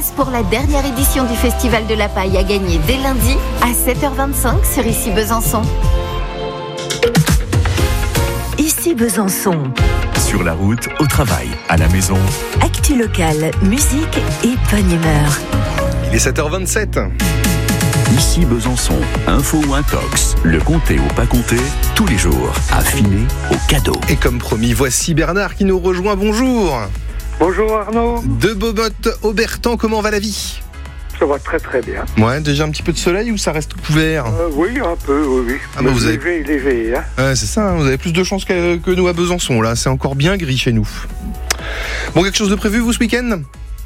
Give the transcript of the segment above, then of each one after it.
places pour la dernière édition du Festival de la Paille à gagner dès lundi à 7h25 sur Ici Besançon. Ici Besançon. Sur la route, au travail, à la maison. Actu locale, musique et bonne humeur. Il est 7h27. Ici Besançon, info ou intox, le compter ou pas compter, tous les jours, affiné au cadeau. Et comme promis, voici Bernard qui nous rejoint. Bonjour. Bonjour Arnaud. De Beaumotte-Aubertan, comment va la vie ? Ça va très très bien. Ouais, déjà un petit peu de soleil ou ça reste couvert ? Oui, un peu, oui. Ah bah vous léger, hein. Ouais, c'est ça, hein, vous avez plus de chance que nous à Besançon, là. C'est encore bien gris chez nous. Bon, quelque chose de prévu, vous, ce week-end ?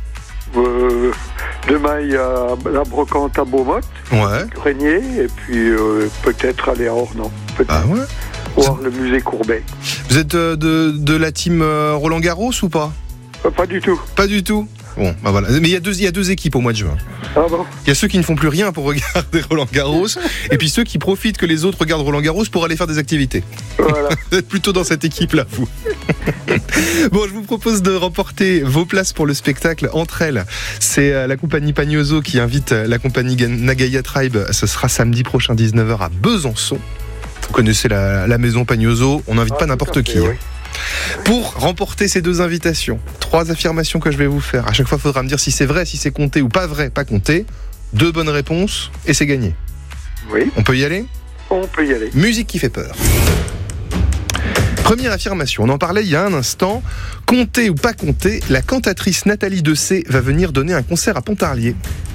Demain, il y a la brocante à Beaumotte, Ouais. Grenier, et puis peut-être aller à Ornans. Ah ouais ? Voir le musée Courbet. Vous êtes de la team Roland Garros ou pas ? Pas du tout. Pas du tout ? Bon, bah voilà. Mais il y a deux équipes au mois de juin. Ah bon ? Il y a ceux qui ne font plus rien pour regarder Roland Garros, et puis ceux qui profitent que les autres regardent Roland Garros pour aller faire des activités. Voilà. Vous êtes plutôt dans cette équipe-là, vous. Bon, je vous propose de remporter vos places pour le spectacle Entre elles. C'est la compagnie Pagnoso qui invite la compagnie Nagaya Tribe. Ce sera samedi prochain 19h à Besançon. Vous connaissez la maison Pagnoso, on n'invite pas n'importe qui. Oui. Pour remporter ces deux invitations, 3 affirmations que je vais vous faire. À chaque fois, il faudra me dire si c'est vrai, si c'est compté ou pas vrai, pas compté. 2 bonnes réponses et c'est gagné. Oui. On peut y aller ? On peut y aller. Musique qui fait peur. Première affirmation, on en parlait il y a un instant. Compté ou pas compté, la cantatrice Nathalie Dessay va venir donner un concert à Pontarlier.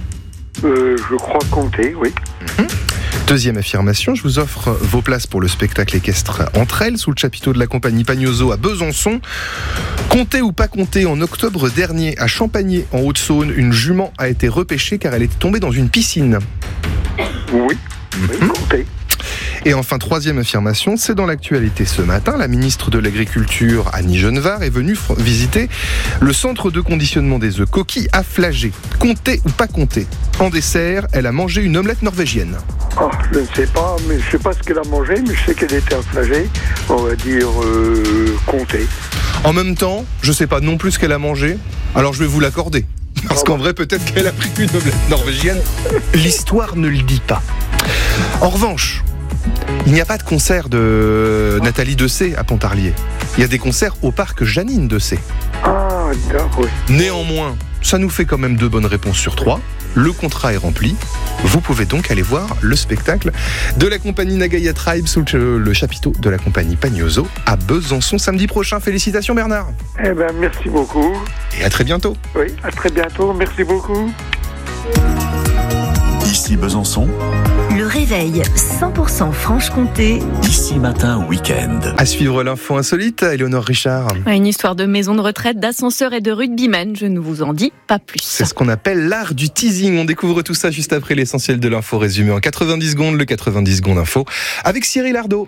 Je crois compter, oui. Deuxième affirmation, je vous offre vos places pour le spectacle équestre Entre elles, sous le chapiteau de la compagnie Pagnoso à Besançon. Compté ou pas compté, en octobre dernier, à Champagné, en Haute-Saône, une jument a été repêchée car elle était tombée dans une piscine. Oui, compter. Et enfin, troisième affirmation, c'est dans l'actualité ce matin. La ministre de l'Agriculture, Annie Genevard, est venue visiter le centre de conditionnement des œufs coquilles à Flagey. Compté ou pas compté, en dessert, elle a mangé une omelette norvégienne. Oh, je ne sais pas, mais je ne sais pas ce qu'elle a mangé, mais je sais qu'elle était à Flagey. On va dire compter. En même temps, je ne sais pas non plus ce qu'elle a mangé, alors je vais vous l'accorder. Parce qu'en vrai, peut-être qu'elle a pris une omelette norvégienne. L'histoire ne le dit pas. En revanche, il n'y a pas de concert de Nathalie Dessay à Pontarlier. Il y a des concerts au parc Janine Dessay. Ah, d'accord, oui. Néanmoins, ça nous fait quand même 2 bonnes réponses sur 3. Le contrat est rempli. Vous pouvez donc aller voir le spectacle de la compagnie Nagaya Tribe sous le chapiteau de la compagnie Pagnoso à Besançon samedi prochain. Félicitations Bernard. Eh bien, merci beaucoup. Et à très bientôt. Oui, à très bientôt. Merci beaucoup. Ici Besançon, Le réveil 100% Franche-Comté. ici matin week-end. À suivre l'info insolite, Éléonore Richard. Une histoire de maison de retraite, d'ascenseur et de rugbyman, je ne vous en dis pas plus. C'est ce qu'on appelle l'art du teasing. On découvre tout ça juste après l'essentiel de l'info résumé en 90 secondes, le 90 secondes info avec Cyril Ardo.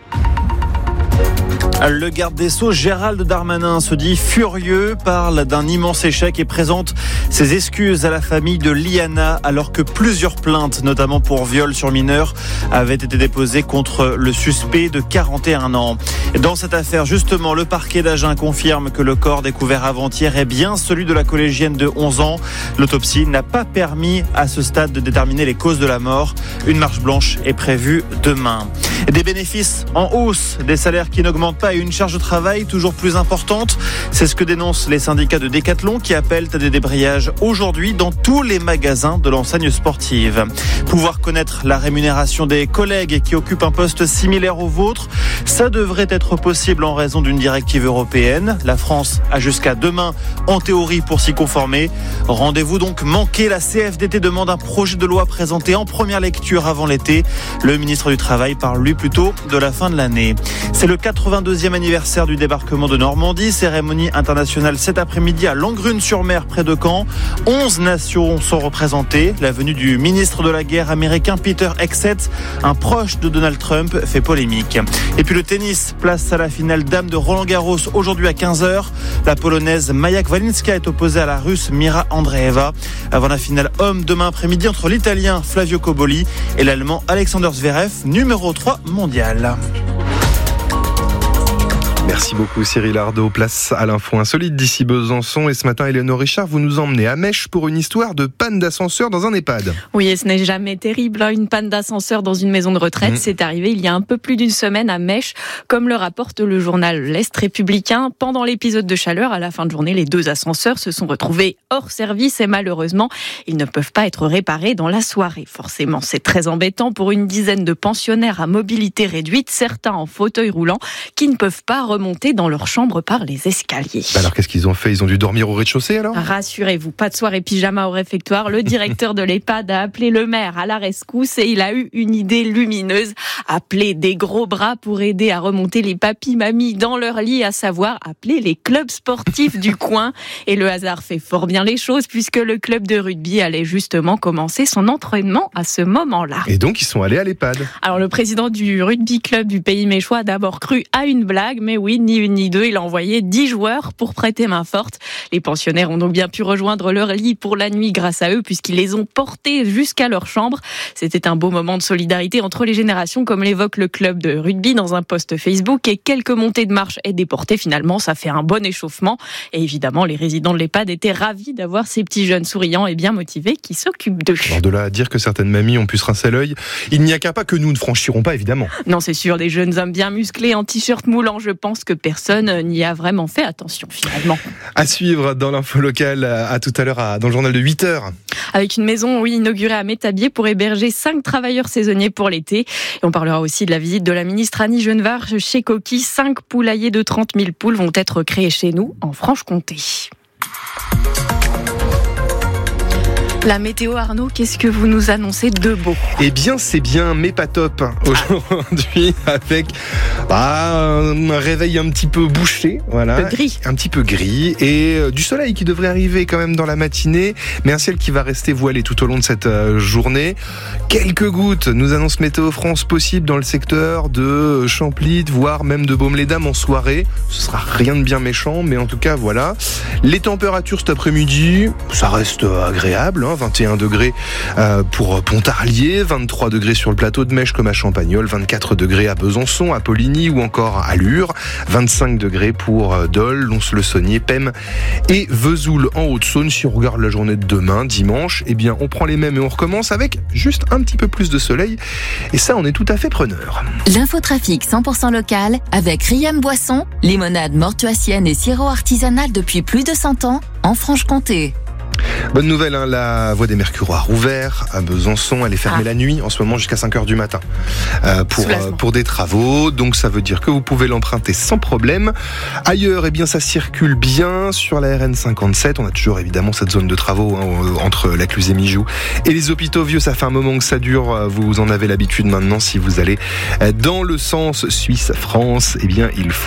Le garde des Sceaux, Gérald Darmanin, se dit furieux, parle d'un immense échec et présente ses excuses à la famille de Liana, alors que plusieurs plaintes, notamment pour viol sur mineur, avaient été déposées contre le suspect de 41 ans. Dans cette affaire, justement, le parquet d'Agen confirme que le corps découvert avant-hier est bien celui de la collégienne de 11 ans. L'autopsie n'a pas permis à ce stade de déterminer les causes de la mort. Une marche blanche est prévue demain. Des bénéfices en hausse, des salaires qui n'augmentent pas et une charge de travail toujours plus importante. C'est ce que dénoncent les syndicats de Décathlon qui appellent à des débrayages aujourd'hui dans tous les magasins de l'enseigne sportive. Pouvoir connaître la rémunération des collègues qui occupent un poste similaire au vôtre, ça devrait être possible en raison d'une directive européenne. La France a jusqu'à demain en théorie pour s'y conformer. Rendez-vous donc manqué. La CFDT demande un projet de loi présenté en première lecture avant l'été. Le ministre du Travail parle lui plutôt de la fin de l'année. C'est le 82e anniversaire du débarquement de Normandie. Cérémonie internationale cet après-midi à Langrune-sur-Mer près de Caen. 11 nations sont représentées. La venue du ministre de la guerre américain Peter Hegseth, un proche de Donald Trump, fait polémique. Et puis le tennis, place à la finale dame de Roland-Garros aujourd'hui à 15h. La polonaise Maja Kwalinska est opposée à la russe Mira Andreeva. Avant la finale homme demain après-midi entre l'italien Flavio Cobolli et l'allemand Alexander Zverev, numéro 3 mondial. Merci beaucoup Cyril Ardo. Place à l'info insolite d'ici Besançon. Et ce matin, Éléonore Richard, vous nous emmenez à Mèche pour une histoire de panne d'ascenseur dans un EHPAD. Oui, et ce n'est jamais terrible, une panne d'ascenseur dans une maison de retraite. C'est arrivé il y a un peu plus d'une semaine à Mèche, comme le rapporte le journal L'Est républicain. Pendant l'épisode de chaleur, à la fin de journée, les 2 ascenseurs se sont retrouvés hors service et malheureusement, ils ne peuvent pas être réparés dans la soirée. Forcément, c'est très embêtant pour une dizaine de pensionnaires à mobilité réduite, certains en fauteuil roulant, qui ne peuvent pas remonter dans leur chambre par les escaliers. Alors qu'est-ce qu'ils ont fait ? Ils ont dû dormir au rez-de-chaussée alors ? Rassurez-vous, pas de soirée pyjama au réfectoire. Le directeur de l'EHPAD a appelé le maire à la rescousse et il a eu une idée lumineuse. Appeler des gros bras pour aider à remonter les papis-mamies dans leur lit, à savoir appeler les clubs sportifs du coin. Et le hasard fait fort bien les choses puisque le club de rugby allait justement commencer son entraînement à ce moment-là. Et donc ils sont allés à l'EHPAD. Alors le président du rugby club du Pays Méchois a d'abord cru à une blague, mais oui, ni une ni deux, il a envoyé 10 joueurs pour prêter main forte. Les pensionnaires ont donc bien pu rejoindre leur lit pour la nuit grâce à eux, puisqu'ils les ont portés jusqu'à leur chambre. C'était un beau moment de solidarité entre les générations, comme l'évoque le club de rugby dans un post Facebook. Et quelques montées de marche et des portées, finalement, ça fait un bon échauffement. Et évidemment, les résidents de l'EHPAD étaient ravis d'avoir ces petits jeunes souriants et bien motivés qui s'occupent d'eux. Alors de là à dire que certaines mamies ont pu se rincer l'œil, il n'y a qu'un pas que nous ne franchirons pas, évidemment. Non, c'est sûr, des jeunes hommes bien musclés en t-shirt moulant, je pense que personne n'y a vraiment fait attention, finalement. À suivre dans l'info locale, à tout à l'heure dans le journal de 8h. Avec une maison, inaugurée à Métabier pour héberger 5 travailleurs saisonniers pour l'été. Et on parlera aussi de la visite de la ministre Annie Genevard chez Coquille. 5 poulaillers de 30 000 poules vont être créés chez nous, en Franche-Comté. La météo, Arnaud, qu'est-ce que vous nous annoncez de beau ? Eh bien, c'est bien, mais pas top aujourd'hui, avec un réveil un petit peu bouché, voilà, un petit peu gris, et du soleil qui devrait arriver quand même dans la matinée, mais un ciel qui va rester voilé tout au long de cette journée. Quelques gouttes, nous annonce Météo France, possible dans le secteur de Champlit, voire même de Baume-les-Dames en soirée. Ce sera rien de bien méchant, mais en tout cas, voilà. Les températures cet après-midi, ça reste agréable, 21 degrés pour Pontarlier, 23 degrés sur le plateau de Mèche comme à Champagnole, 24 degrés à Besançon, à Poligny ou encore à Lure, 25 degrés pour Dole, Lons-le-Saunier, Pem et Vesoul en Haute-Saône. Si on regarde la journée de demain, dimanche, eh bien on prend les mêmes et on recommence avec juste un petit peu plus de soleil. Et ça, on est tout à fait preneur. L'infotrafic 100% local avec Riam Boisson, limonade mortuacienne et sirop artisanal depuis plus de 100 ans en Franche-Comté. Bonne nouvelle, la voie des Mercures a rouvert à Besançon. Elle est fermée la nuit en ce moment jusqu'à 5h du matin pour des travaux. Donc ça veut dire que vous pouvez l'emprunter sans problème. Ailleurs, eh bien ça circule bien sur la RN57. On a toujours évidemment cette zone de travaux entre la Cluse et Mijoux et les hôpitaux vieux. Ça fait un moment que ça dure. Vous en avez l'habitude maintenant. Si vous allez dans le sens Suisse-France, eh bien il faut